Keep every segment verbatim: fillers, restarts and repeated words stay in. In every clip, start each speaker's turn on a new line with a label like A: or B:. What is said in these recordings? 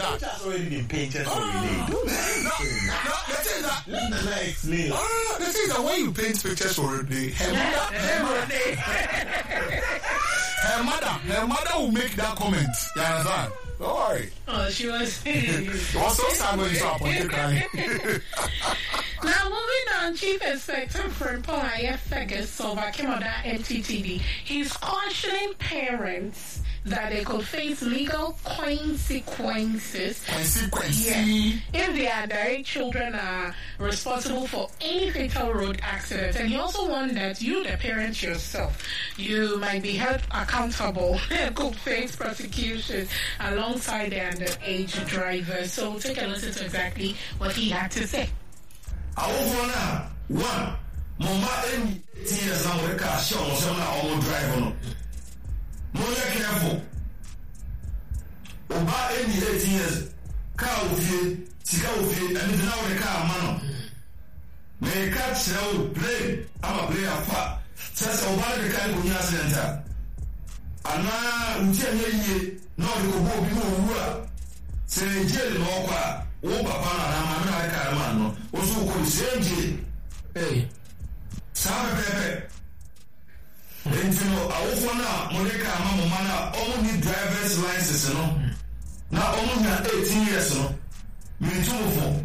A: that.
B: It has already been painted for
A: Ah.
B: Renee. Don't
A: No, no, the thing is that.
B: let Nana explain.
A: No, no, no. The thing is that when you paint pictures for Renee, her mother, her mother, her mother, her mother will make that comment. You understand? Don't worry.
C: Oh, she was.
A: It was so sad when you saw Aponte crying.
C: Now, moving on, Chief Inspector Frimpong Ayef Fergus of Akimoda M T T V, he's cautioning parents that they could face legal consequences.
A: Consequence.
C: Yeah, if their direct children are responsible for any fatal road accident. And he also warned that you, the parents yourself, you might be held accountable and could face prosecution alongside the underage driver. So take a listen to exactly what he had to say.
D: I want one. Mama, eighteen years now, we can't show us how to drive on. More careful. Oba eighteen years, car of you, Tika of you, and now the car man. May catch now play. I'm a player fat. Says Oba the car of your center. And now, we tell you, now you go be more. Say, jail no qua. Oh, Papa, I'm a car man. Also, could say, hey, Sam Pepe. And you know, I offer now, Monica, Mamma, Mana, only driver's license, you know. Now, only eighteen years, you know. Me too, for.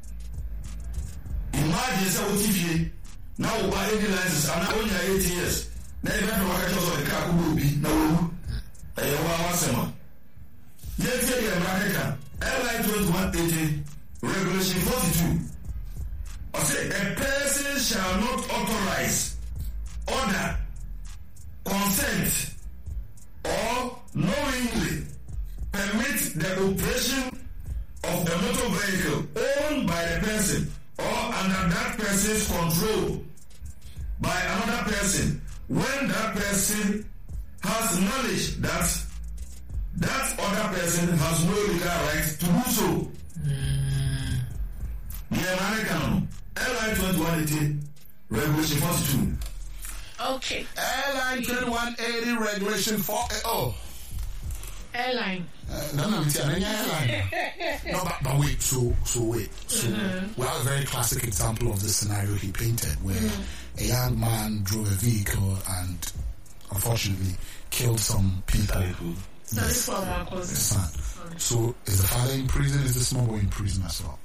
D: Imagine so T V. Now, by any license, I'm not only eighteen years. Now, you have to work out the car will be now. I want some. Yet, the American Airline twenty-one eighty, Regulation forty-two. I say, a person shall not authorize, order, consent, or knowingly permit the operation of a motor vehicle owned by the person or under that person's control by another person when that person has knowledge that that other person has no legal right to do so. Mm. The American Airline twenty-one eighty, Regulation forty-two.
C: Okay.
A: Airline twenty-one eighty, Regulation four. Oh.
C: Airline.
A: Uh, no, no, it's an airline. No, but, but wait, so, so wait. So,
C: Mm-hmm.
A: we have a very classic example of this scenario he painted where
C: Mm-hmm.
A: a young man drove a vehicle and unfortunately killed some people.
C: So this one was
A: His son. So, is the father in prison? Is the small boy in prison as well?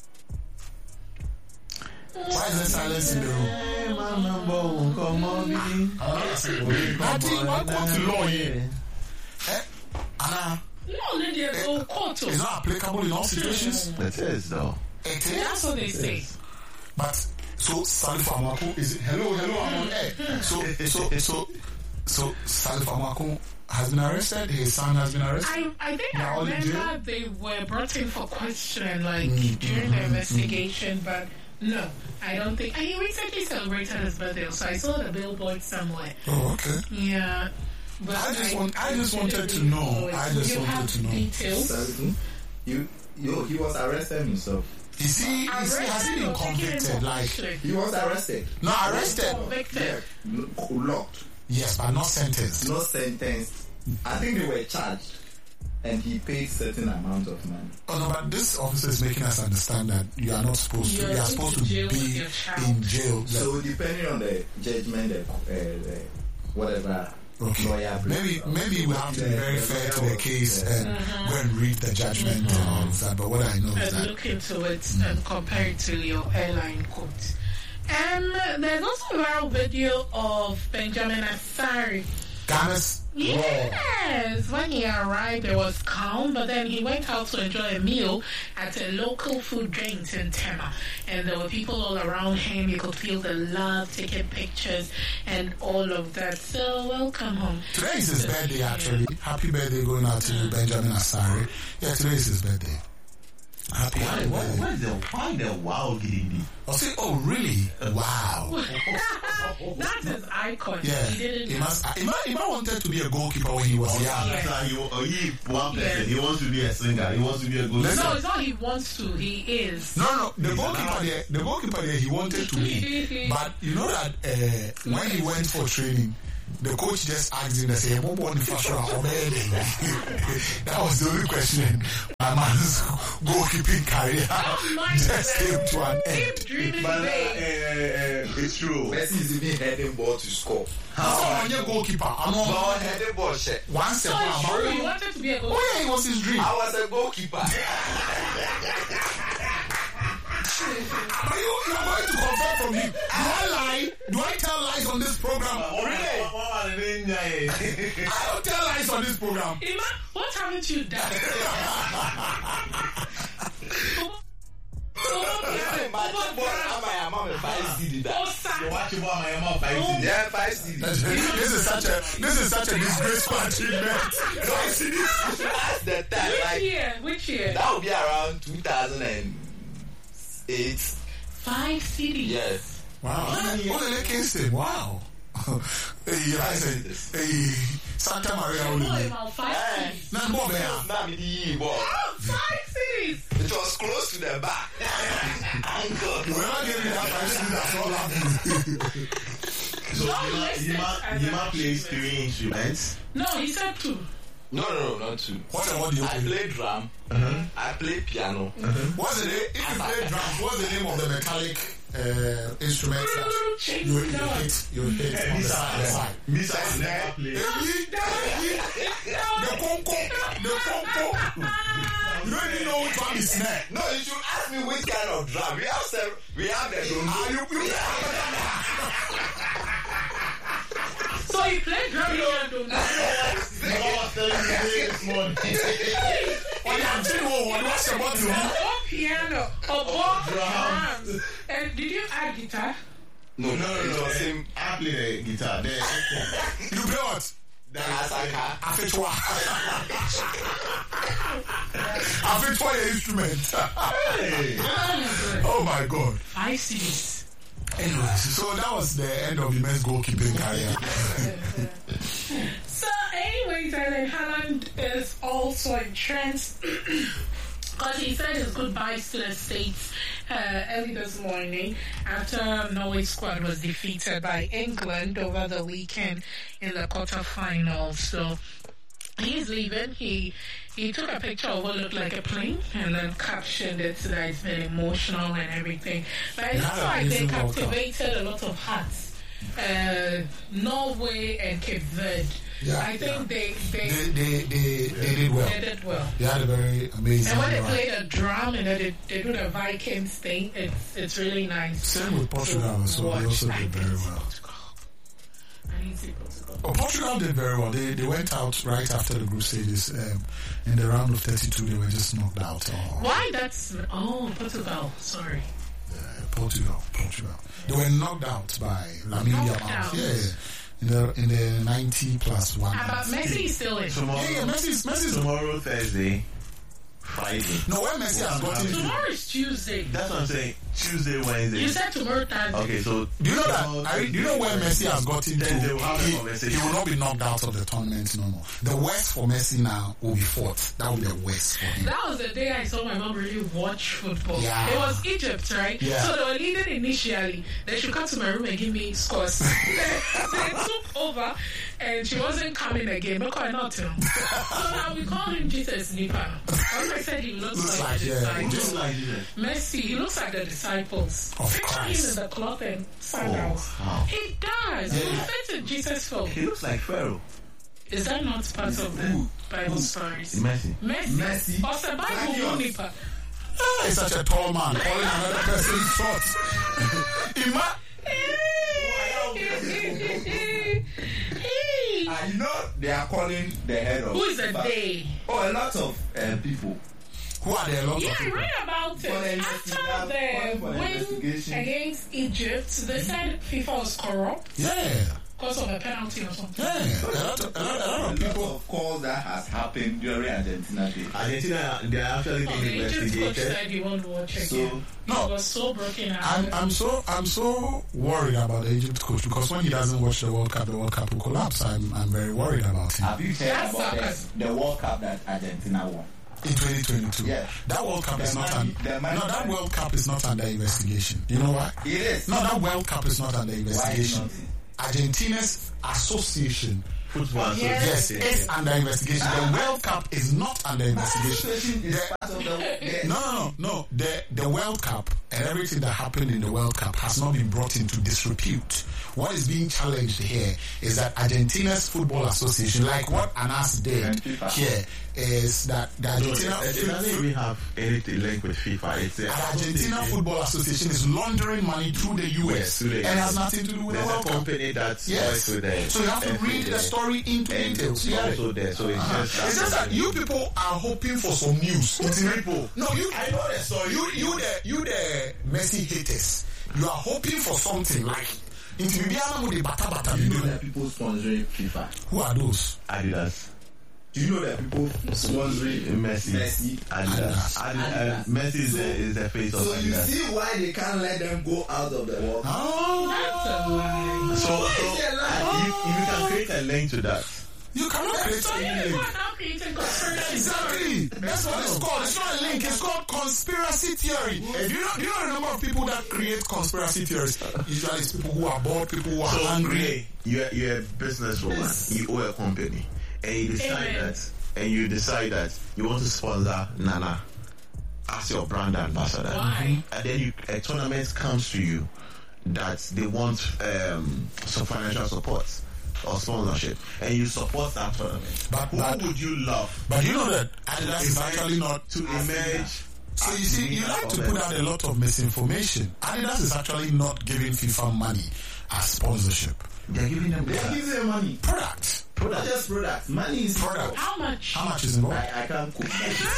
A: Why is there silence in the room? Nothing, one court to law here. Eh? Anna,
C: no, lady, go court.
A: it's not applicable in all situations.
B: It is, though.
A: It is.
C: That's what they say.
A: But, so, Salif Amako is, hello, hello, I'm on air. So, so, so, so, Salif Amako has been arrested, his son has been arrested.
C: I, I think
A: They're
C: I
A: all in jail?
C: remember they were brought in for questioning, like,
A: Mm,
C: during
A: mm,
C: the
A: mm,
C: investigation, but no, I don't think. And he recently celebrated his birthday, so I saw the billboard somewhere.
A: Oh, okay.
C: Yeah. But
A: I just want, I just wanted to know, I just
C: you
A: wanted
C: have
A: to know.
C: details.
E: You, you, he was arrested himself.
A: Is he, is he, has he been convicted? Like,
E: He was arrested.
A: not arrested?
C: Convicted.
E: Yeah, locked.
A: Yes, but not sentenced.
E: Not sentenced. I think they were charged. And he paid certain amount of money.
A: Oh no, but this officer is making us understand that you are not supposed to,
C: You're
A: you are
C: going
A: supposed
C: to
A: to
C: jail with
A: be
C: your child.
A: in jail.
E: So depending on the judgment, the, uh, the whatever
A: Okay.
E: lawyer...
A: Maybe maybe we have to be
E: The-
A: very
E: the
A: fair to
E: lawyer
A: the
E: was-
A: case
E: yeah.
A: and go and read the judgment and all of that. But what I know is
C: And
A: that
C: look into it and compare it to your airline quote. Um, there's also a viral video of Benjamin Asari.
A: Ghana's
C: Yes, when he arrived, it was calm, but then he went out to enjoy a meal at a local food joint in Tema, and there were people all around him. You could feel the love, taking pictures, and all of that. So, welcome home.
A: Today is his birthday, actually. Happy birthday going out to you, Benjamin Asari. Yeah, today is his birthday. Happy,
B: Why,
A: happy
B: why,
A: birthday.
B: why the why the wow Giddy?
A: I'll say, oh, really? Wow.
C: That's his icon.
A: Yeah.
C: He didn't.
A: He must, Ima, Ima wanted to be a goalkeeper when he was young.
C: Yeah.
B: He, oh, he one person.
C: Yes.
B: He wants to be a singer. He wants to be a good.
A: Listen.
C: No, it's not he wants to. He is.
A: No, no, the goalkeeper there, the goalkeeper there, he wanted to be. But you know that uh, when he went for training, the coach just asked him, they say, what about the first round? That was the only question. My man's goalkeeping career just came to an end.
B: But uh, uh, it's true.
E: Messi is even heading ball to score.
A: How on your goalkeeper? I'm on
E: Ball heading ball shit.
A: one
C: So
A: step.
C: it's true, you wanted to be a goalkeeper.
A: Oh yeah, it was his dream.
E: I was a goalkeeper.
A: But you, you are going to confirm from him. Do I lie? Do I tell lies on this program?
B: Really?
A: I don't tell lies on this program.
C: Ima, what haven't you done?
E: Yeah, five C D.
A: This is such a this is such a disgraceful achievement. Five C Ds.
E: That's the time.
C: Which
E: Like,
C: year? Which year?
E: that would be around two thousand eight.
C: Five C Ds.
E: Yes.
A: Wow. Olele Kingston. Wow. Hey, I said, hey, Santa Maria
C: I know
A: Olele.
C: about five C Ds.
A: Now, Bob, yeah.
E: Now me the ball.
C: Oh, five C Ds.
E: It was close to the back. Uncle.
A: Whoever gave me that five C D, that's all happened.
B: So
C: No,
B: Yima,
C: listen,
B: Yima,
C: as
B: Yima
C: an
B: plays
C: instrument.
B: three instruments.
C: No, he said two.
E: No, no, no, not two.
A: What and what do you
E: I
A: play?
E: play drum. I play piano.
A: What's the name? If you play drums, what's the name of the metallic uh, instrument that you, you hit? You hit on the side. The side.
B: Misa has never played.
A: The conco, the conco. You don't even know which one is snare.
E: No, you should ask me which kind of drum. We have several, we have the drum.
A: Ah, you, you,
C: So he played drum and don't know.
B: I was telling you this morning.
A: oh, yeah, I'm saying, oh, what was about you?
C: Or piano, or both
B: drums.
C: drums. And did you add guitar?
E: No,
B: No, no,
E: it
B: no.
E: was same.
B: I play the guitar. There.
A: You play what?
E: Asaka.
A: Afetwa. Afetwa your instrument. Oh my God.
C: Five C Ds.
A: Anyways, so that was the end of Imen's goalkeeping career.
C: So, anyways, Erling Haaland is also entrenched because he said his goodbyes to the States uh, early this morning after Norway's squad was defeated by England over the weekend in the quarterfinals. So, he's leaving. He he took a picture of what looked like a plane and then captioned it so that it's been emotional and everything. But it looks
A: Yeah,
C: like they
A: amazing World Cup.
C: captivated a lot of hearts. Uh, Norway and Cape Verde.
A: Yeah,
C: I think
A: yeah.
C: they, they
A: They, they, they, they did well.
C: they did well.
A: They had a very amazing
C: And when they
A: run.
C: play the drum and then they, they do the Vikings thing, it's it's really nice.
A: Same with Portugal,
C: to
A: so they
C: watch.
A: also
C: I
A: did
C: need
A: very
C: to see
A: well.
C: Portugal. I need to see Portugal.
A: Oh, Portugal did very well. They they went out right after the group stages. Um, in the round of thirty-two, they were just knocked out. Oh,
C: Why that's oh Portugal? Sorry.
A: uh, Portugal, Portugal. They were knocked out by Lamine
C: Knocked
A: Yamal.
C: out.
A: Yeah, yeah. In the in the ninety plus one.
C: Ah, but Messi is still in.
B: Tomorrow,
A: Yeah, yeah, Messi's Messi's.
B: tomorrow Thursday, Friday.
A: No, when Messi has gotten into.
C: Tomorrow is Tuesday.
B: That's what I'm saying. Tuesday, Wednesday.
C: You said tomorrow Thursday.
B: Okay, so
A: Do you know that? I, do you know where Messi has got into?
B: Then they will have a
A: He,
B: conversation.
A: he will not be knocked out of the tournament no more. The worst for Messi now will be fourth. That will be the worst for him.
C: That was the day I saw my mom really watch football.
A: Yeah.
C: It was Egypt, right?
A: Yeah.
C: So they were leading initially. They should come to my room and give me scores. they, they took over and she wasn't coming again. Look, I not him. So now we call him Jesus Nipa. As I said, he looks,
A: Looks
C: like,
A: like,
C: the
A: yeah,
C: disciples.
B: just like Jesus.
C: Messi, he looks like the disciples.
A: Of
C: Picture
A: Christ.
C: him in the cloth and sandals.
B: Oh, wow.
C: He does. He fits in Jesus' folk.
B: He looks like Pharaoh.
C: Is that not part of the Bible stories?
B: Messi.
C: Messi.
E: Messi.
C: Or the Bible Nipa.
A: Ah, he's such a tall man, calling another person short. Ima,
C: Hey.
E: Uh, you know, they are calling the head of.
C: Who is a
E: FIFA.
C: they?
E: Oh, a lot of uh, people.
A: who are there? A lot
C: Yeah,
A: of
C: I
A: people.
C: read about
E: For the
C: it. After
E: investigation, for
C: the
E: the
C: win
E: investigation.
C: against Egypt, they said FIFA was corrupt
A: Yeah,
C: because of a penalty or something.
A: yeah. A lot of, a lot, a lot
E: A
A: of
E: lot
A: people.
E: of calls that has happened during Argentina Day.
B: Argentina, they are actually
C: Oh,
B: being
C: the Egypt coach
B: investigated.
C: said he won't watch
E: So,
C: again.
A: No.
C: He was so broken out.
A: I'm, I'm so I'm so worried about the Egypt coach because when he doesn't watch the World Cup, the World Cup will collapse. I'm I'm very worried about him.
E: have you heard
C: That's
E: about
C: sarcasm.
E: the, the World Cup that Argentina won?
A: In twenty twenty-two,
E: Yeah.
A: that World Cup
E: The
A: is not
E: money-
A: un-
E: the
A: no,
E: money-
A: that World Cup is not under investigation. You know why?
E: It is.
A: No, that World Cup is not under
E: Why
A: investigation.
E: not?
A: Argentina's association.
B: Football
A: Yes,
B: association.
A: is under investigation. The World Cup is not under investigation.
E: Is
A: The-
E: part of the,
A: no, no, no, no. The the World Cup and everything that happened in the World Cup has not been brought into disrepute. What is being challenged here is that Argentina's Football Association, like what Anas did
E: And FIFA.
A: here, is that the Argentina
B: It doesn't even have anything linked with FIFA. It's a
A: the Argentina Football Association is laundering money through the U S
B: Yes, through the
A: and
B: U S.
A: has nothing to do with the
B: There's a
A: World Cup.
B: company that
A: Yes.
B: works with them.
A: So you have to read the story into
B: And
A: details. You get it?
B: also there. So it's just
A: It's just that you people are hoping for some news. It's
B: people.
A: No, you. I know that story. You, you the, you the Messi haters. You are hoping for something like. Into Bibiana with the bata bata.
E: you know that people sponsoring FIFA.
A: Who are those?
B: Adidas.
E: Do you know that people sponsoring
B: Messi.
E: Messi?
B: Adidas. Adidas.
E: Adidas.
B: Messi is the, is the face of
E: So you
B: Adidas.
E: see why they can't let them go out of the World Cup.
A: Oh,
C: That's a lie.
B: So, so
E: It's a lie.
B: uh, if, if you can create a link to that,
A: you cannot create
C: So
A: any
C: you
A: link.
C: are now creating conspiracy.
A: Exactly. That's what it's called. It's not a link. It's called conspiracy theory. Do you know, do you know the number of people that create conspiracy theories? Usually it's people who are bored, people who are
B: so
A: hungry.
B: Renee, you're, you're a businesswoman, you own a company, and you decide
C: Amen.
B: that, and you decide that you want to sponsor Nana as your brand ambassador.
C: Why?
B: And then you, a tournament comes to you that they want um, some financial support or sponsorship, and you support that tournament.
A: But-
B: Who
A: but-
B: would you love
A: But you know that Adidas is actually not.
B: to emerge?
A: So you see, you like to put out a lot of misinformation. Adidas is actually not giving FIFA money as sponsorship.
B: They're giving them
E: They give them money.
A: Product.
E: Not just products. Money is
A: Product.
C: How much?
A: How much is involved?
E: I, I can't cook.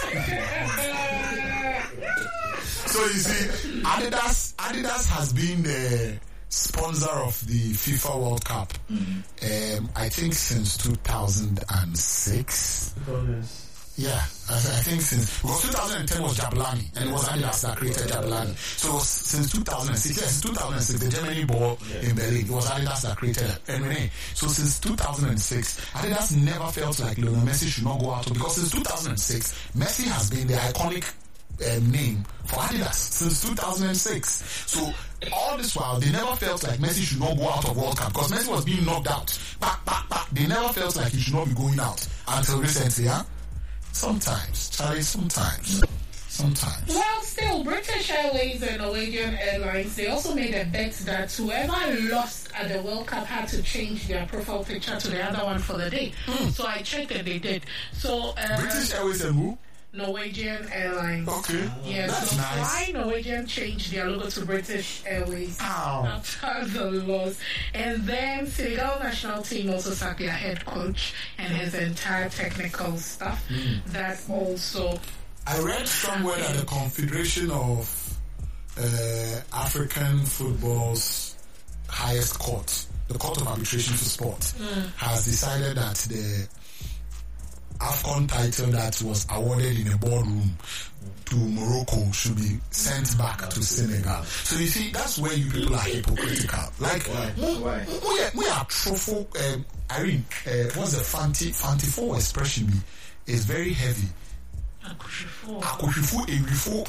A: So you see, Adidas Adidas has been the sponsor of the FIFA World Cup. Um, I think since two thousand six. Yeah, I, I think since well, two thousand ten was Jabulani, and it was Adidas that created Jabulani. So since two thousand six, yes, two thousand six, the Germany ball in Berlin, it was Adidas that created it. And Renee, so since two thousand six, Adidas never felt like Lionel Messi should not go out because since two thousand six, Messi has been the iconic um, name for Adidas since two thousand six. So all this while, they never felt like Messi should not go out of World Cup because Messi was being knocked out. Back, back, back. They never felt like he should not be going out until recently, huh? Sometimes, Charlie, sometimes. Sometimes.
C: Well, still, British Airways and Norwegian Airlines, they also made a bet that whoever lost at the World Cup had to change their profile picture to the other one for the day. So I checked and they did. So, uh,
A: British Airways and who?
C: Norwegian Airlines.
A: Okay.
C: Yeah,
A: That's
C: so
A: nice.
C: Fly Norwegian changed their logo to British Airways
A: Ow.
C: after the loss. And then Senegal national team also sacked their head coach and his entire technical staff. That also...
A: I read somewhere that the Confederation of uh, African Football's highest court, the Court of Arbitration for Sport, has decided that the AFCON title that was awarded in a boardroom to Morocco should be sent back to Senegal. So you see, that's where you people are hypocritical. Like, we,
E: Why?
A: we, are, we are truthful. Um, Irene, uh, what's the fanti, fantiful expression be? It's very heavy.
C: Akushifo.
A: Akohwefo ewifo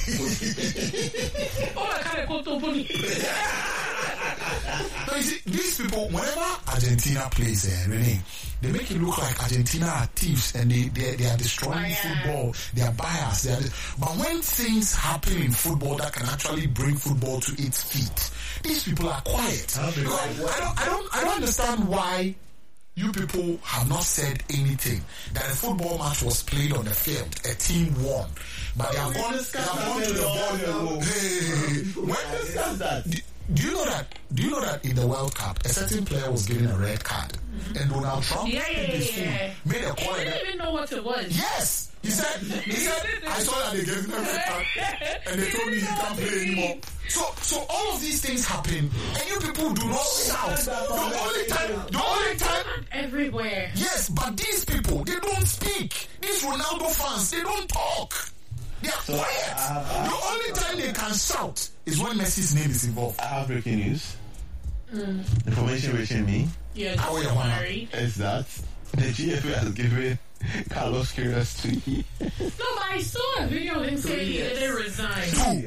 A: eh.
C: Oh, I can't go to Boni.
A: No, you see, these people, whenever Argentina plays, eh, Renee, they make it look like Argentina are thieves and they they, they are destroying
C: Bias.
A: football. They are biased. They are, but when things happen in football that can actually bring football to its feet, these people are quiet. Because I don't, I don't, I don't understand why. You people have not said anything that a football match was played on the field. A team won, but they have gone, they have gone to the ball. Hey, when,
B: that?
A: do, do you know that? Do you know that in the World Cup, a certain player was given a red card, mm-hmm. and Donald Trump
C: Yeah, yeah,
A: in his
C: yeah, yeah.
A: phone made a call.
C: I
A: And
C: didn't even know what it was.
A: yes, he said. He said, I saw that they gave him a red card, and they told me he can't play anymore. So, so all of these things happen, and you people do not shout. The only time, the only time.
C: Everywhere.
A: Yes, but these people, they don't speak. These Ronaldo fans, they don't talk. They are quiet. The only time they can shout is when Messi's name is involved.
B: I have breaking news. Information reaching me
C: Yeah,
A: How are you,
C: just
A: Juana?
C: married.
B: is that the G F A has given Carlos Queiroz two years.
C: No, but I saw a video of him saying he didn't resign.
A: Two.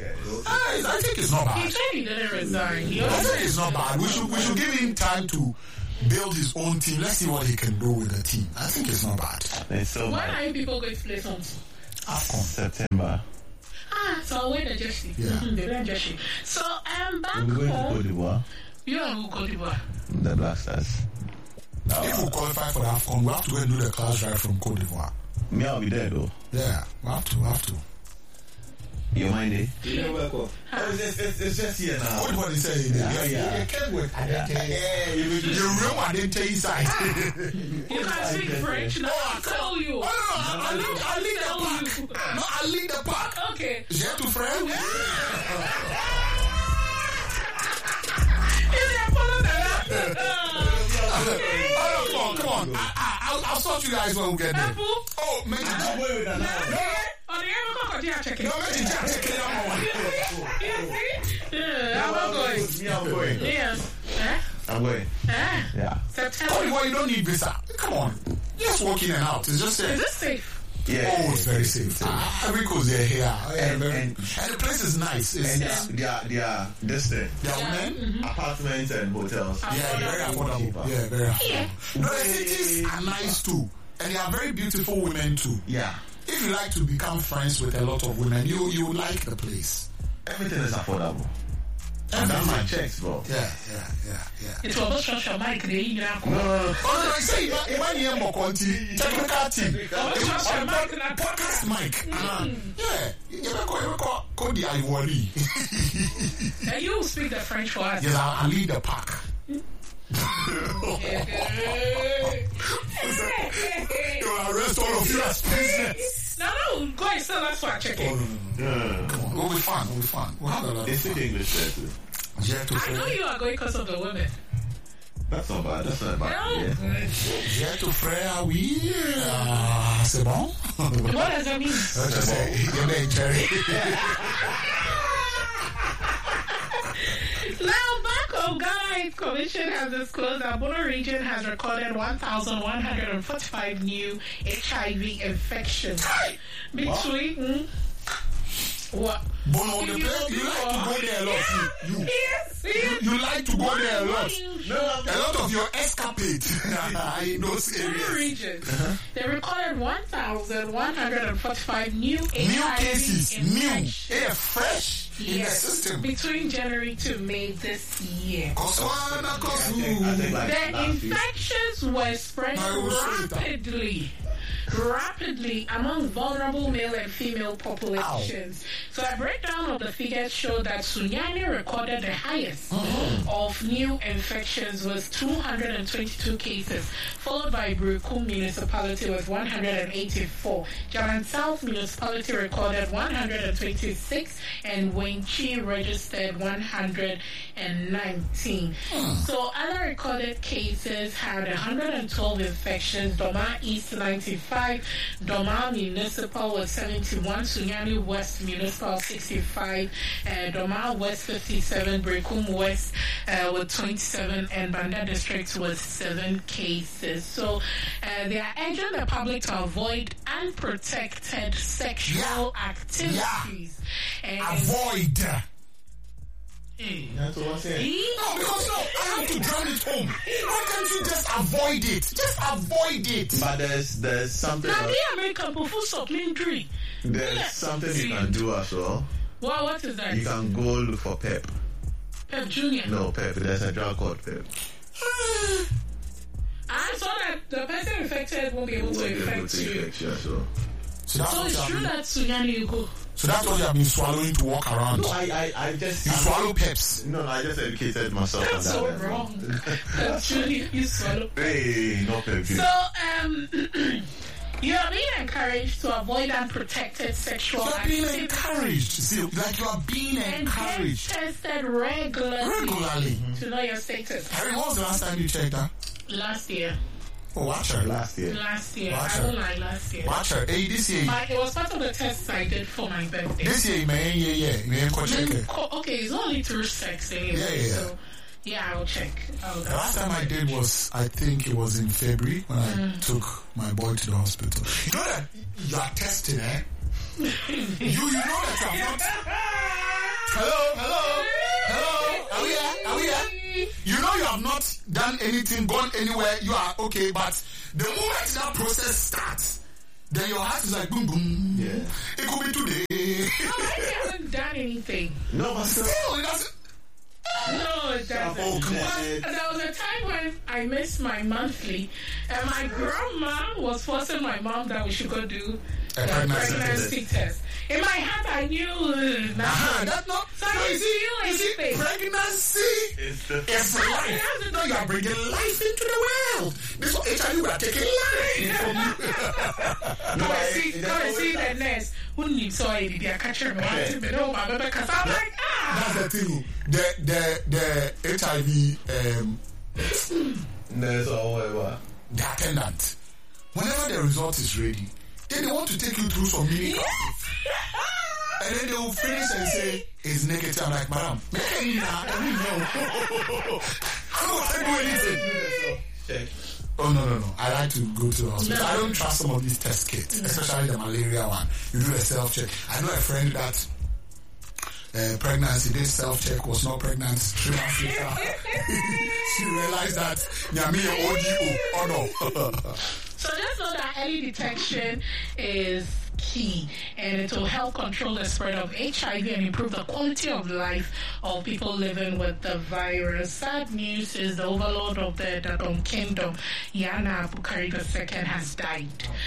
A: I think it's not
C: He
A: bad.
C: said he didn't resign. He
A: I
C: also
A: think it's not bad. We should we should give him time to build his own team. Let's see what he can do with the team. I think it's not bad.
B: It's so
C: When
B: bad.
C: are you people going to play something?
A: AFCON.
B: September.
C: Ah, so I'll wait the jersey.
A: Yeah.
C: Mm-hmm, they don't jersey. So um, back
B: We're going to Cote
C: home,
B: d'Ivoire.
C: you don't go Cote d'Ivoire.
B: The Black Stars.
A: If we qualify for the AFCON, we have to go and do the class drive from Cote d'Ivoire.
B: Me, I'll be there though.
A: Yeah, we have to, we have to.
B: You mind it?
E: You know where go?
B: Oh, it's just, it's, it's just here now.
A: What do you say? Yeah,
B: yeah.
A: You can't wait. Yeah, you real one didn't tell you side.
C: You can speak French. No, I'll tell you.
A: Oh, no, no, I lead, I lead the
C: Tell
A: pack. No, I lead the pack.
C: Okay.
A: J'ai tout frère.
C: Is that follow the
A: Oh, come on, come on. I, I, I'll, I'll sort you guys when we get there.
C: Apple?
A: Oh, make it jump.
B: Wait, wait, no, no.
C: On the ever come to check it.
A: No, make it jump. Check it out.
C: You see? Yeah, I'm going.
B: Me, I'm going.
C: Yeah. Eh?
B: I'm going.
C: Eh?
B: Yeah.
C: September.
A: Oh, well, you don't need visa. Come on. Just walk in and out. It's just
C: Is
A: a...
C: this safe?
B: Yeah.
A: Oh, it's very safe. Ah, every coast they're here. Yeah,
B: And-
A: very-
B: and-
A: and the place is nice. It's,
B: And
A: it's,
B: they are, they are, this thing.
A: they are women.
B: Apartments and hotels.
A: Yeah, very affordable. Yeah, very affordable. No, the cities are nice too. And they are very beautiful women too.
B: Yeah.
A: If you like to become friends with a lot of women, you you like the place.
B: Everything is affordable. I've done my checks, bro.
A: Yeah, yeah, yeah, yeah.
C: It was not your mic. They you know.
B: No, no, no.
A: Oh, no, I say, when you have Conti, technical team,
C: Podcast
A: on
C: mic,
A: pod-
C: na-
A: podcast mic. Uh, yeah, you ever call, you ever call, call the Ivory.
C: And you speak the French for us.
A: Yes, I, I lead the pack. You will arrest all of you as prisoners.
C: No, no, go and sell us for a check.
A: Oh, no, no, no.
B: Yeah.
A: Come on, we'll be fun, we'll be fun. We'll have a lot
B: They
A: of
B: speak
A: fun.
B: English there too.
A: J'ai tout
C: I know
A: frère.
C: you are going because of the women.
B: That's not bad. That's not bad.
C: No.
B: Yeah.
A: J'ai tout frère, oui. Ah, c'est bon?
C: What does that mean?
A: Je sais, il y a des Jerry.
C: Now, back home, Ghana Health Commission has disclosed that Bono region has recorded one thousand one hundred forty-five new H I V infections between. Mm, what?
A: Bono, the place, you like to go there a lot. You, you,
C: Yes, yes.
A: you like to go there a lot.
C: No,
A: A lot of your escapades in those
C: Bono
A: areas.
C: region. They recorded one thousand one hundred forty-five new H
A: New
C: I V
A: cases, new,
C: infections.
A: yeah, fresh in the
C: Yes,
A: system.
C: between January to May this year.
A: Koswana,
B: I think, I think
A: Kosu.
B: like
C: The
B: last week.
C: infections were spread
A: No, it was solid.
C: rapidly, rapidly among vulnerable male and female populations. So a breakdown of the figures showed that Sunyani recorded the highest of new infections with two hundred twenty-two cases, followed by Burukum municipality with one hundred eighty-four. Jalan South municipality recorded one hundred twenty-six, and Wenchi registered one hundred nineteen. So other recorded cases had one hundred twelve infections. Doma East ninety-five, Doma Municipal was seventy-one, Sunyani West Municipal sixty-five, uh, Doma West fifty-seven, Brekum West uh, with twenty-seven, and Banda District with seven cases. So uh, they are urging the public to avoid unprotected sexual activities. And
A: Avoid.
C: Hey.
B: That's what I'm saying.
A: No, because no, I have to drown it home. Why can't you just avoid it? Just avoid it.
B: But there's there's something
C: Now
B: else.
C: the American people supplementary.
B: There's
C: Yeah.
B: something you can do as well.
C: Well, what is that?
B: You can go look for Pep.
C: Pep Junior.
B: No, Pep. There's a drug called Pep.
C: I saw that the person infected won't be able to
B: Won't be able
C: infect
B: to
C: you.
B: infect you as well.
A: So that's
C: So
A: what
C: it's
A: you
C: true
A: have been,
C: that Sunyani you go.
A: so that's what you have been swallowing to walk around.
B: No, I, I, I just
A: You
B: I'm-
A: swallow peps.
B: No, no, I just educated myself on
C: That's
B: that.
C: so
B: level.
C: wrong. Pep Junior, you swallow.
B: Hey, no Pep.
C: So, um, you are being encouraged to avoid unprotected sexual
A: You are being
C: activity
A: encouraged. See, like you are being
C: and get
A: encouraged.
C: tested regularly,
A: Regularly.
C: to know your status.
A: Harry, when was the last time you checked that?
C: Last year,
A: Oh, watch her.
B: Last year.
C: last year,
A: Watch
C: I
A: her.
C: don't like last year.
A: Watch her. Hey, this year.
C: But it was part of the tests I did for my birthday.
A: This year, man, yeah, yeah. Man, go check it.
C: Co- Okay, it's only through sex anyway.
A: Yeah, yeah.
C: So, yeah, I'll check. I'll
A: The last time I did was, I think it was in February when I took my boy to the hospital. You know that you are testing, eh? you, you know that you have not Hello, hello, hello. Are we here? Are we here? You know you have not done anything, gone anywhere. You are okay, but the moment that process starts, then your heart is like boom, boom.
B: Yeah.
A: It could be today.
C: No, I haven't done anything.
B: No, but still.
A: Still, it doesn't.
C: No, it doesn't.
A: Oh, come on.
C: But there was a time when I missed my monthly, and my grandma was forcing my mom that we should go do
A: A
C: the
A: pregnancy
C: pregnancy test. In my heart, I knew uh,
A: Ah,
C: nothing.
A: that's not.
C: So I didn't do
A: you see,
C: anything.
A: pregnancy
B: It's the
A: is life. No, you are bringing life into the world. This is H I V. We are taking life from you.
C: Come and see, come and see the nurse. Who needs so I be a catcher? I'm like, ah.
A: That's the thing. The the the H I V um,
B: nurse or whatever.
A: the attendant. Whenever the result is ready, then they want to take you through some mini classes. And then they will finish and say, it's negative. I'm like, madam, I don't know. I don't do anything.
B: Check.
A: Oh, no, no, no. I like to go to the hospital.
C: No.
A: I don't trust some of these test kits, especially the malaria one. You do a self-check. I know a friend that uh, pregnancy, this self-check was not pregnant. Three months later, she realized that, Nyami, O G O. Oh, no.
C: So just know that early detection is key, and it will help control the spread of H I V and improve the quality of life of people living with the virus. Sad news is the overlord of the Dadon Kingdom, Yana Bukari the Second, has died.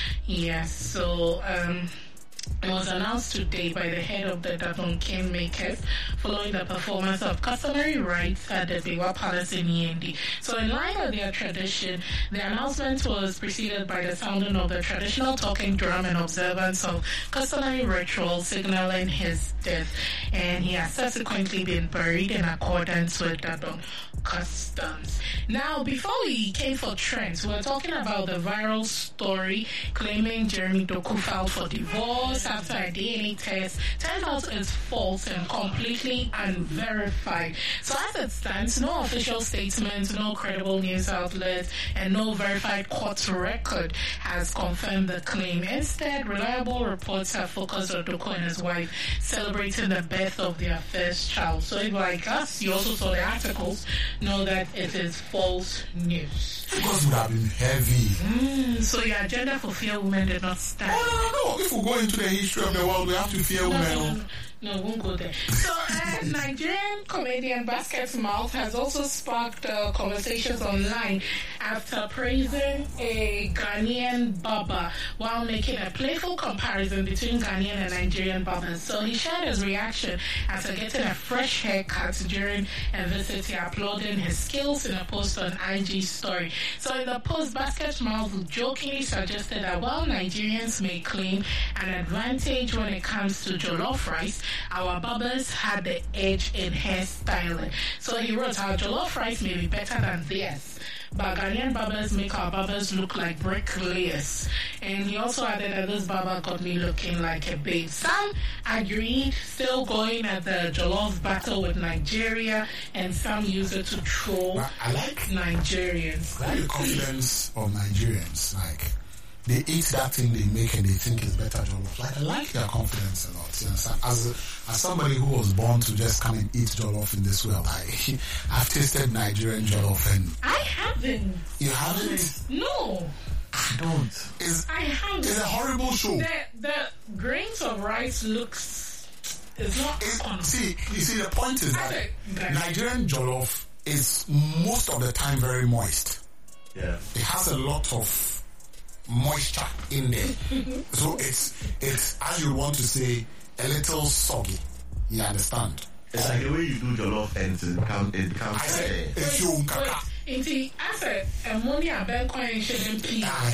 C: Yes, so um, it was announced today by the head of the Dadon Kingmakers following the performance of customary rites at the Bewa Palace in Yendi. So in line with their tradition, the announcement was preceded by the sounding of the traditional talking drum and observance of customary rituals signaling his death, and he has subsequently been buried in accordance with Dadon customs. Now, before we came for trends, we were talking about the viral story claiming Jeremy Doku filed for divorce after a D N A test. Turns out it's false and completely unverified. So as it stands, no official statement, no credible news outlet, and no verified court record has confirmed the claim. Instead, reliable reports have focused on Doku and his wife celebrating the birth of their first child. So if like us, you also saw the articles, know that it is false news.
A: Because would have been heavy.
C: Mm, so your agenda for fear women did not stand.
A: Oh, no, no, no. If we go into the history of the world, we have to fear
C: No,
A: women.
C: no, no, no, we won't go there. So, uh, Nigerian comedian Basket's Mouth has also sparked uh, conversations online after praising a Ghanaian barber while making a playful comparison between Ghanaian and Nigerian barbers. So he shared his reaction after getting a fresh haircut during a visit, he applauding his skills in a post on I G story. So in the post, Basket's Mouth jokingly suggested that while Nigerians may claim an advantage when it comes to jollof rice, our barbers had the edge in hairstyling. So he wrote, our jollof rice may be better than theirs, but Ghanaian barbers make our barbers look like bricklayers. And he also added that this barber got me looking like a babe. Some agreed, still going at the jollof battle with Nigeria, and some use it to troll
A: But I like
C: Nigerians.
A: I like the confidence of Nigerians. Like, they eat that thing they make and they think it's better jollof. Like, I like their confidence a lot. You understand? As as somebody who was born to just come and eat jollof in this world, I I've tasted Nigerian jollof and
C: I haven't.
A: you haven't.
C: No,
A: I don't. It's
C: I haven't.
A: it's a horrible show.
C: The, the grains of rice looks, it's not
A: It's,
C: on.
A: see, you see, the point is that
C: Okay.
A: Nigerian jollof is most of the time very moist.
B: Yeah.
A: It has a lot of moisture in there. So it's it's as you want to say, a little soggy. You understand?
B: It's like the way you do jollof and it becomes it becomes
A: I said
B: uh,
A: if you kaka.
C: Inti, as a ammonia bencoin shouldn't be.
A: I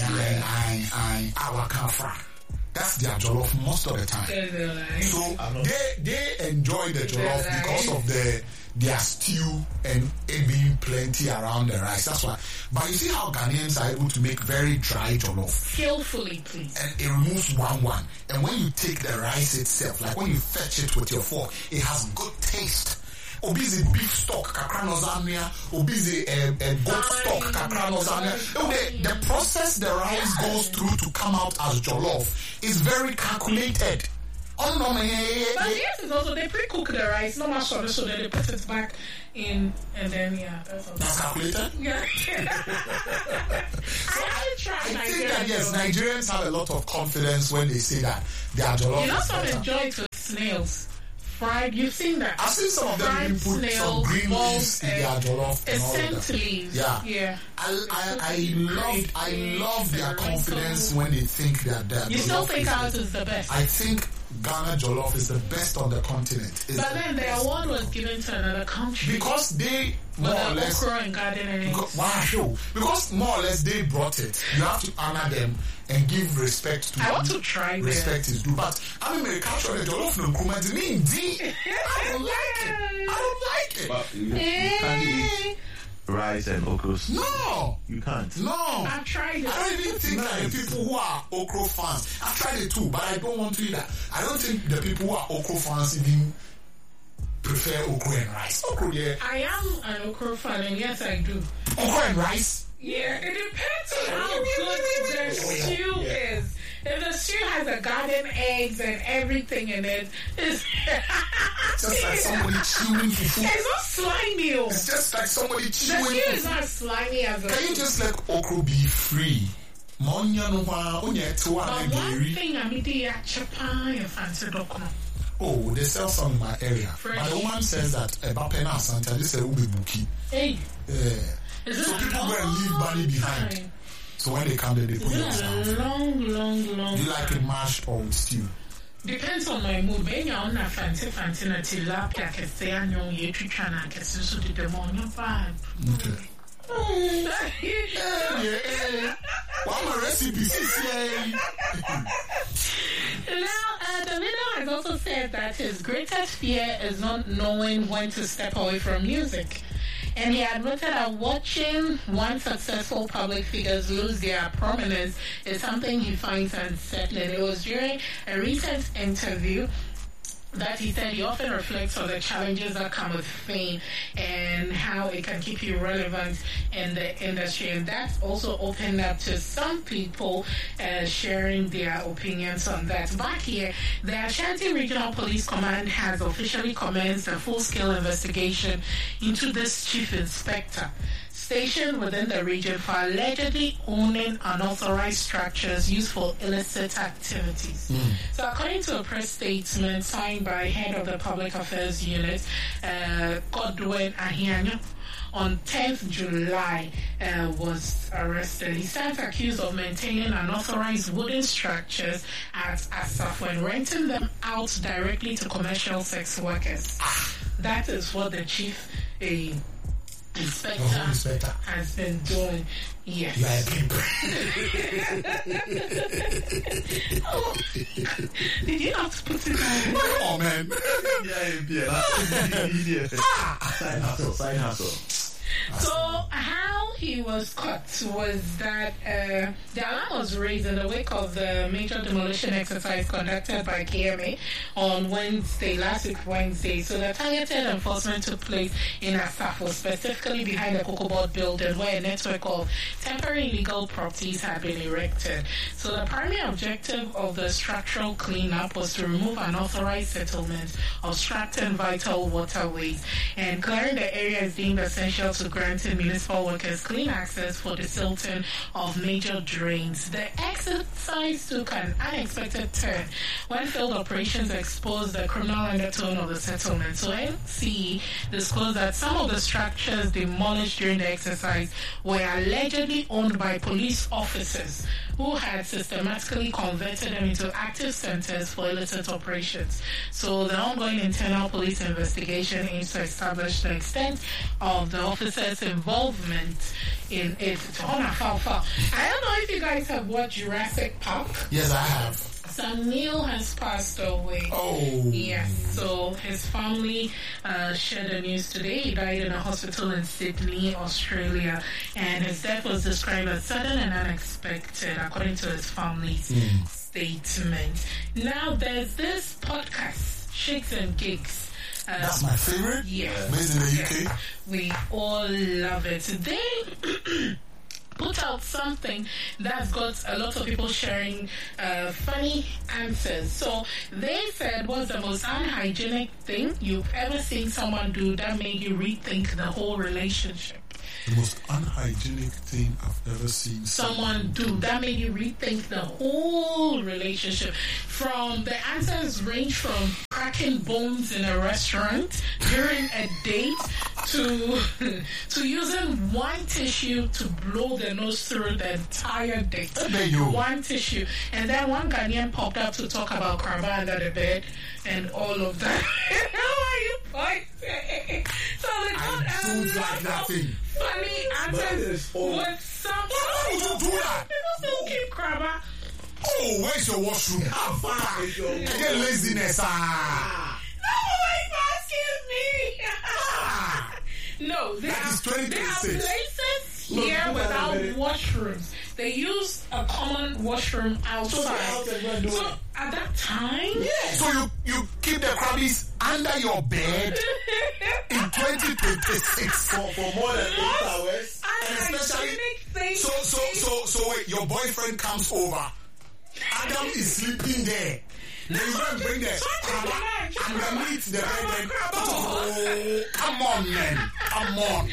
A: I I our kafra. That's their jollof most of the time. So they they enjoy the jollof because of the their stew and it being plenty around the rice. That's why. But you see how Ghanaians are able to make very dry jollof.
C: Skillfully, please.
A: And it removes one one. And when you take the rice itself, like when you fetch it with your fork, it has good taste. Obizi beef stock, kakra nozamia. Obizi uh, uh, goat stock, kakra nozamia. The, the process the rice goes through to come out as jollof is very calculated. Oh no, man.
C: But yes, it's also they pre-cook the rice, not much sort so then they put it back in, and then yeah, that's all.
A: That's calculated.
C: Yeah. I haven't tried
A: I think
C: Nigerian.
A: that yes,
C: though.
A: Nigerians have a lot of confidence when they say that their jollof
C: You know,
A: is
C: some
A: better.
C: enjoy it with snails, fried. You've seen that?
A: I've seen some of them
C: Fried
A: even put some
C: snails,
A: green
C: balls,
A: leaves in
C: and
A: their jollof and all of
C: scent
A: that.
C: leaves.
A: Yeah.
C: Yeah.
A: I, I, I love I love their
C: and
A: confidence
C: wrinkles.
A: when they think that their
C: You still
A: jollof
C: think
A: is
C: ours
A: the-
C: is the best.
A: I think Ghana jollof is the best on the continent. It's
C: But
A: the
C: then the
A: best.
C: award was given to another country.
A: Because they more
C: But
A: or
C: the
A: less
C: okra and garden and
A: Because, wow, because more or less they brought it. You have to honor them and give respect to
C: I
A: them.
C: want to try
A: Respect is due. But I mean, culture the jollof no nkruma me indeed. I don't like it. I don't like it.
B: But you, you can't eat rice and okra.
A: No,
B: You can't.
A: no.
C: I've tried it.
A: I don't even think that the people who are okra fans, I've tried it too, but I don't want to eat that. I don't think the people who are okra fans even prefer okra and rice. Okra, yeah.
C: I am an okra fan, and yes, I do.
A: Okra and rice.
C: Yeah, it depends on how good the stew is. If the stew has a garden eggs and everything in it, it's
A: Just like somebody chewing fufu.
C: it's not slimy. oh.
A: It's just like somebody
C: The
A: chewing
C: stew is
A: fufu.
C: not slimy as a
A: Can you just let okra be free? Monya no wa onye tuwa
C: But
A: na
C: one
A: geri.
C: thing I mean, the chapa and fancy dokno.
A: Oh, they sell some in my area.
C: Fresh.
A: But the woman says that eba pena asante, this is a ube buki.
C: Hey,
A: Yeah.
C: is
A: So
C: it
A: people
C: a
A: go and leave money
C: long
A: behind.
C: time?
A: So when they come there, they put it
C: Is it
A: down.
C: a long, long, long
A: Do you like
C: time?
A: it mashed or with stew?
C: Depends on my mood. When you're on a fancy, fancy, na tilapia, can say I know you to try and get so to the morning vibe.
A: Okay. Yeah, yeah. Well, my recipe is here.
C: Now, uh, Davido has also said that his greatest fear is not knowing when to step away from music. And he admitted that watching one successful public figures lose their prominence is something he finds unsettling. It was during a recent interview that he said he often reflects on the challenges that come with fame and how it can keep you relevant in the industry. And that's also opened up to some people uh, sharing their opinions on that. Back here, the Ashanti Regional Police Command has officially commenced a full-scale investigation into this chief inspector stationed within the region for allegedly owning unauthorized structures used for illicit activities. So according to a press statement signed by head of the Public Affairs Unit, uh, Godwin Ahianyo, on tenth July uh, was arrested. He stands accused of maintaining unauthorized wooden structures at Asaf when renting them out directly to commercial sex workers. That is what the chief a inspector,
A: The home inspector.
C: has been doing. Yes.
A: You are a pimp.
C: Oh, did you not put it down?
A: Come on, man.
B: Yeah, yeah. Side hustle, side hustle.
C: So how he was caught was that uh, the alarm was raised in the wake of the major demolition exercise conducted by K M A on Wednesday, last week Wednesday. So the targeted enforcement took place in Asafo, specifically behind the Cocoa Board building where a network of temporary illegal properties had been erected. So the primary objective of the structural cleanup was to remove unauthorized settlements, obstructing vital waterways, and clearing the area is deemed essential to granting municipal workers clean access for the silting of major drains. The exercise took an unexpected turn when field operations exposed the criminal undertone of the settlement. So N C E disclosed that some of the structures demolished during the exercise were allegedly owned by police officers who had systematically converted them into active centers for illicit operations. So the ongoing internal police investigation aims to establish the extent of the officers' involvement in it. I don't know if you guys have watched Jurassic Park.
A: Yes, I have.
C: Sam Neill has passed away.
A: Oh.
C: Yes, so his family uh, shared the news today. He died in a hospital in Sydney, Australia, and his death was described as sudden and unexpected, according to his family's
A: Mm.
C: statement. Now, there's this podcast, Shakes and Gigs. Uh,
A: That's my favorite.
C: Yes.
A: Based in the U K.
C: Yes. We all love it. They put out something that's got a lot of people sharing uh, funny answers. So they said, what's the most unhygienic thing you've ever seen someone do that made you rethink the whole relationship?
A: The most unhygienic thing I've ever seen
C: Someone do that made you rethink the whole relationship. From the answers range from cracking bones in a restaurant during a date to to using one tissue to blow the nose through the entire date. One tissue. And then one Ghanaian popped up to talk about Kraba under the bed and all of that. How are you pointing? So they got
A: I don't like that thing.
C: funny answers with some.
A: Why would you do that?
C: People still keep Kraba.
A: Oh, where's your washroom? How far is your Again, laziness. Ah.
C: No, asking me. No, they
A: That
C: have,
A: is
C: they have
A: twenty-six.
C: places
B: Look,
C: here
B: look
C: without
B: at it.
C: washrooms. They use a common washroom outside. So at that time,
A: So you, you keep the crabbies under your bed in twenty twenty-six.
B: For, for more than eight hours.
A: And especially,
C: unhygienic things.
A: so, so, so, so wait, your boyfriend comes over. Adam is sleeping there. Then you go and bring the crabber underneath the bed. Then, oh, come on, man. Come on.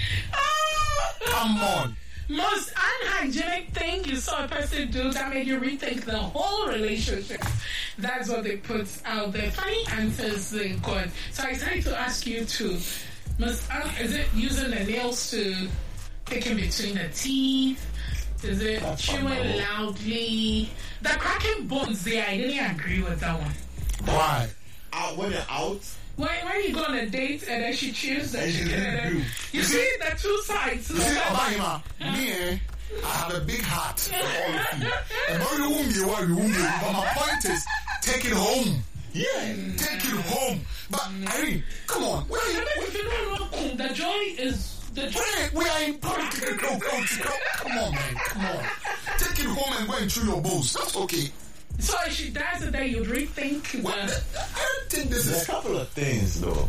A: Come on.
C: Most unhygienic thing you saw a person do that made you rethink the whole relationship. That's what they put out there. Funny answers they got. So I decided to ask you too. Most un- is it using the nails to pick in between the teeth? Is it chewing loudly? The cracking bones there, I didn't agree with that one.
A: Why?
B: Out, when you're out,
C: When, when you go on a date and then she chews the
B: And she
C: chicken
B: didn't
C: and then
B: do.
C: you see the two sides.
A: You see, Obama, me, eh, I have a big heart for all of you. And all you won't be what you won't be. But my point is, take it home.
B: yeah.
A: Take it home. But, Irene, come on. Where are you?
C: If you don't know, the joy is the joy.
A: Where, we are in political, political. Come on, man. Come on. Take it home and go and chew your bones. That's okay.
C: So if she does it, then you'd rethink
A: Well,
C: the.
A: I don't think this
B: There's a
A: is.
B: couple of things though.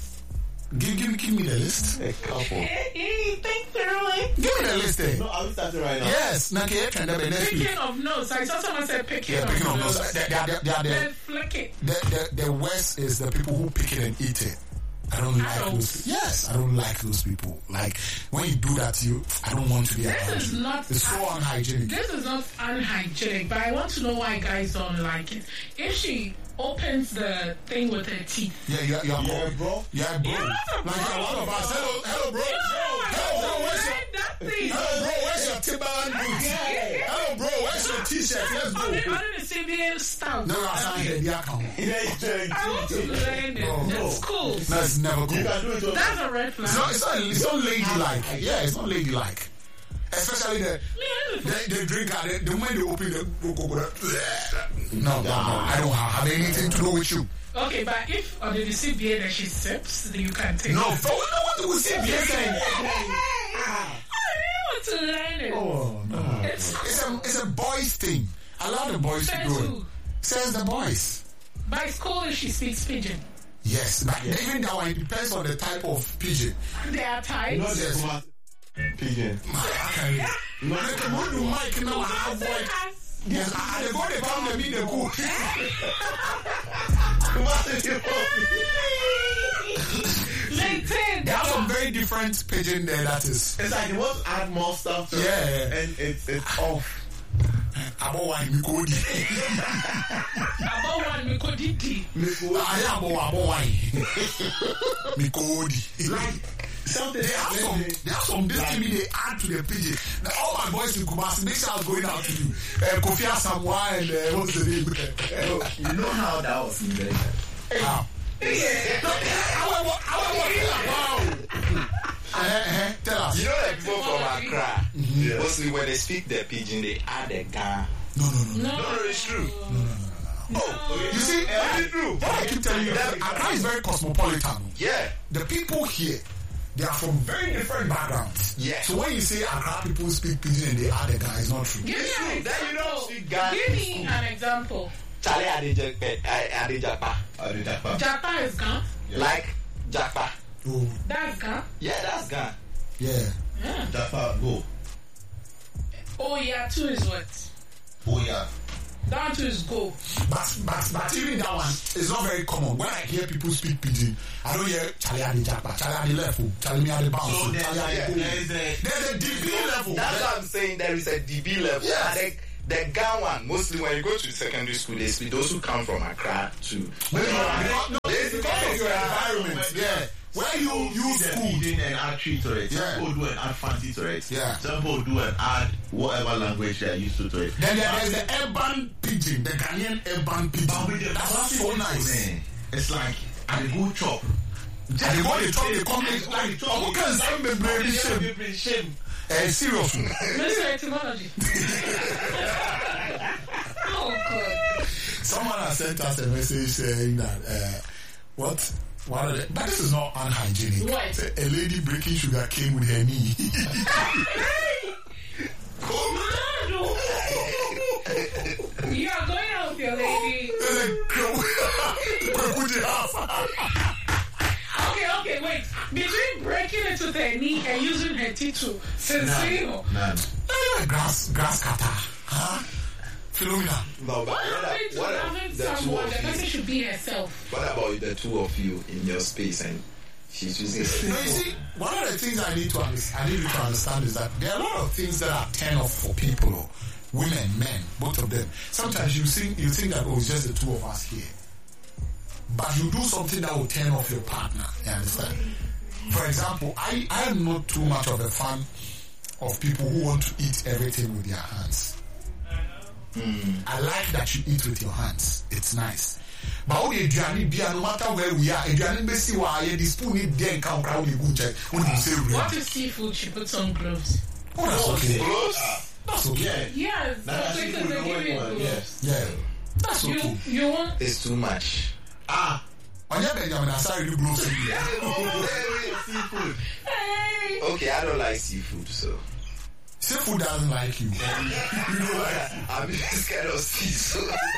A: Give, give, me- give me the list.
B: A couple.
C: Think through it.
A: Give me the list, eh?
B: No, are we starting right now?
A: Yes. Now, can you the next week?
C: Picking of notes. I saw someone say picking
A: Yeah,
C: of
A: picking of
C: notes.
A: notes. They, they, are- they, are
C: Then
A: the,
C: flick it.
A: the, the, the worst is the people who pick it and eat it. I don't like
C: Adults.
A: those. Yes, I don't like those people. Like when you do that, you. I don't want to be around
C: This is
A: you.
C: not.
A: It's so unhygienic.
C: This is not unhygienic, but I want to know why guys don't like it. If she opens the thing with her teeth,
A: Yeah, you are, you are
B: Yeah, bro.
A: Yeah, bro.
C: You're not a
A: Like
C: bro.
A: a lot of us. Hello, hello, bro. Hello, bro. Where's your
C: that thing.
A: Hello, bro. Where's your Timberland boots? Hello, bro. Where's your T-shirt? Let's go.
C: Only, only the C B N stuff.
A: No, I signed it. Yeah, come.
B: Yeah, you
C: I want to learn it. That's cool.
A: That's never cool.
B: You can do it yourself.
C: That's a red
A: It's
C: flag.
A: not, it's not, it's not ladylike. Yeah, it's not ladylike. Especially the the, the drink, the, the moment they open the no, no, no, I don't have anything to do with you.
C: Okay, but if on the C B N that she sips, then you can take
A: No,
C: it.
A: for what do we say?
C: I want to learn it.
A: Oh no,
C: It's
A: it's a it's a boys thing. Allow the boys to
C: Says
A: do it.
C: who?
A: Says the boys.
C: By school, if she speaks pidgin.
A: Yes, but even that one it depends on the type of pigeon.
C: They are types.
B: Not the smart pigeon.
A: Okay. Like a good mic now, I avoid. Yes, I I go they come to me the cool.
C: LinkedIn.
A: There are some very different pigeon there. That is.
B: It's like you want to add more stuff to
A: Yeah,
B: it,
A: yeah.
B: and it's it's off.
A: Abo wa mi ko di.
C: About one, we could eat it.
A: Aye abo abo wa mi ko di.
B: Like something.
A: They have some, they have some this thing they add to the pigeon. Now, all my boys in Kumasi, make sure I was going out to do. Uh, Kofi Asamoah and uh, what's the name?
E: You know how that was invented?
A: Wow. Wow. Uh-huh. Tell us.
E: You know that people from Accra,
B: Yeah.
E: mostly when they speak their pidgin, they add a ga.
A: No, no, no.
C: No,
E: No, no, it's true.
A: You see, uh, what I keep telling you, that Accra is very cosmopolitan.
E: Yeah.
A: The people here, they are from very different backgrounds.
E: Yeah.
A: So when you say Accra people speak pidgin and they add a guy, it's not true.
C: give me
E: It's
C: an
E: true. Then you don't
C: example.
E: speak Ga.
C: Give me an example.
E: Charlie Adejapa.
B: Adejapa.
C: Japa is gone.
E: Like Japa.
A: Oh,
C: That's gone.
E: Yeah, that's Ga.
A: yeah.
C: Yeah.
B: Japa, go.
C: Oh yeah, two is what?
B: Oh yeah.
C: That two is go.
A: But but but even that one is not very common. When I hear people speak pidgin, I don't hear Charlie at the jackpot, Charlie at the left, Charlie me at the bounce,
B: So there's,
A: Charlie at the
B: there's, a,
A: There's a D B level.
E: That's what I'm saying. There is a D B level.
A: Yes.
E: And the, the G A one, mostly when you go to secondary school, they speak those who come from Accra to.
A: Maybe because, no,
E: They
A: it's because of your environment. Yeah. Where you use
B: the
A: food.
B: feeding and add tree to it.
A: Yeah.
B: Some people do and add fancy to it.
A: Yeah.
B: Some people do and add whatever language they are used to to it.
A: Then there is the urban pigeon, the Ghanaian urban
B: But with
A: pigeon.
B: the
A: That's
B: fancy
A: so
B: people,
A: nice.
B: man, it's like at a good chop.
A: And they go, they talk, they come, they like, oh, okay, some be very shame.
B: shame.
A: Eh, serious.
C: Mister Etymology. Oh God.
A: Someone has sent us a message saying that, uh, what? What are they? But this is not unhygienic.
C: What?
A: Say, a lady breaking sugar cane with her knee.
C: You are going out with your lady.
A: There's a crow- crow giraffe.
C: Okay, okay, wait. Between breaking it with her knee and using her teeth to Senseo.
B: None.
A: Anyway, grass, grass cutter. Huh? Philomena.
E: No, but
C: What
E: what,
C: happened to
E: what,
C: having
E: the two
C: someone? The
E: of
C: person
E: you?
C: should be herself.
E: What about the two of you in your space and she's using
A: No, you see, one of the things I need to understand, I need you to understand is that there are a lot of things that are turn off for people, or women, men, both of them. Sometimes you think you think that oh, it's just the two of us here, but you do something that will turn off your partner. You understand? For example, I I am not too much of a fan of people who want to eat everything with their hands. Mm. I like that you eat with your hands. It's nice. But all the aduane bia, no matter where we are, aduane besi wa ye the spoon it there can crowd the good check. When you say real.
C: What is seafood? She puts on gloves.
A: Oh, that's okay.
B: Close.
A: That's okay.
B: Yeah.
C: Yes,
B: That's
C: so
B: seafood,
C: they
B: no
C: give you
B: one,
C: gloves.
A: Yeah. That's
C: You
A: okay.
C: you want
E: It's too much.
B: Ah.
A: When you're Benjamin, I saw you blow some.
B: Seafood.
C: hey.
E: Okay, I don't like seafood, so.
A: Seafood doesn't like you. You don't like
E: I'm just scared of sea, so.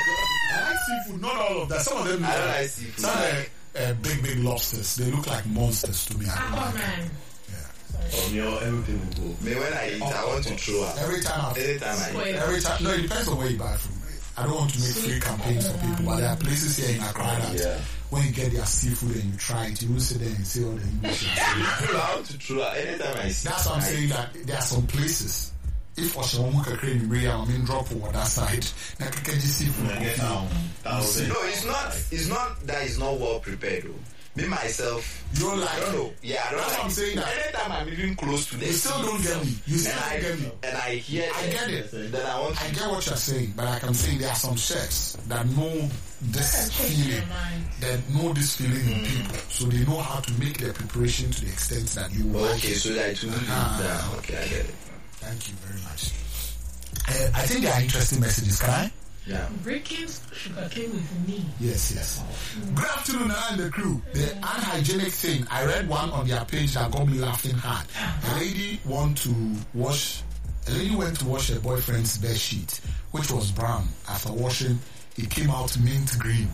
A: I like seafood, not all of that. Some of them
E: I don't
A: look
E: like seafood.
A: Some uh, uh, big, big lobsters. They look like monsters to me. I don't like them.
C: Aquaman.
B: Oh, your everything will go.
E: Me, when I eat, I want to throw up.
A: Every time I
E: Anytime I eat.
C: Wait.
A: Every time, no, it depends on where you buy from. I don't want to make free campaigns for people, but there are places here in Accra that
B: Yeah.
A: when you get their seafood and you try it, you will sit there and say all the English.
E: I want to throw up. Anytime I see.
A: That's what I'm saying, that there are some places. If Oshawamu Kakre in Ray, I mean, drop over that side, na kakaji seafood.
B: I get now. Thousand.
E: No, it's not. It's not that it's not well prepared. Though. Me myself,
A: You don't like
E: I don't
A: it.
E: know. Yeah, I don't
A: That's
E: like
A: what I'm
E: it.
A: saying, that
E: Anytime I'm even close to the
A: you still don't get me. You still
E: and I
A: don't get me.
E: and I hear
A: I get it.
E: Then I want to.
A: I get what you're saying, but like I'm saying, there are some chefs that know this
C: Change
A: feeling,
C: your mind.
A: that know this feeling in people, so they know how to make their preparation to the extent that you like.
E: Okay, so that it will be
A: Ah.
E: down. Okay, I get it.
A: Thank you very much. Uh, I think there are interesting messages. Can I?
E: Yeah.
C: Breaking sugarcane with knee.
A: Yes, yes. Good afternoon, Nana and the crew. The unhygienic thing, I read one on their page that got me laughing hard. A lady want to wash, a lady went to wash her boyfriend's bed sheet, which was brown. After washing, it came out mint green.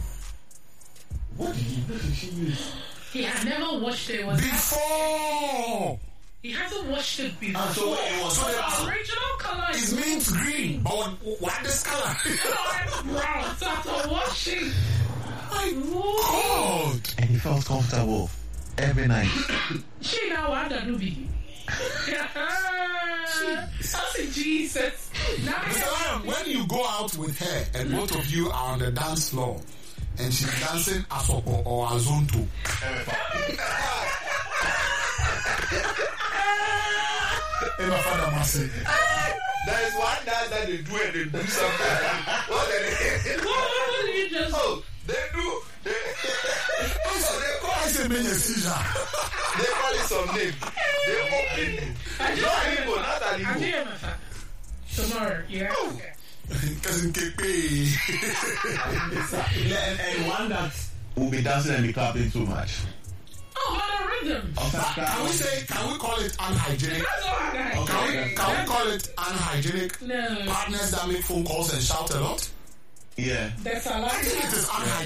B: What did he, what did she use?
C: He had never washed it. Was
A: Before!
C: He hasn't washed it before.
B: And so it was
A: So
C: The
A: the
C: original color
A: it's
C: is
A: mint green, but what, what this color?
C: brown. So after washing,
A: My God!
B: And he felt comfortable every night.
C: she now had a doobie. That's Jesus. Now
A: Mister Lion, when you go out with her and both of you are on the dance floor and she's dancing Asoko or Azonto, and my father must say,
E: There is one dance that they do and they do something. What they
C: what, what did you just
E: Oh, they do. They, so they call
A: I said, "Make a seizure."
E: they call it some name. They open. Not Igbo, not an
C: I'll do
E: Igbo.
C: it, my father. Tomorrow, yeah? Okay.
A: Cousin K P.
B: and, and one that will be dancing and be clapping too much.
C: Oh, but the rhythm.
A: Can we say? Can we call it unhygienic?
C: That's all I got.
A: Can we? Can we call it unhygienic?
C: No.
A: Partners that make phone calls and shout a lot.
B: Yeah.
C: That's a
A: I
C: lot.
A: think it is unhygienic.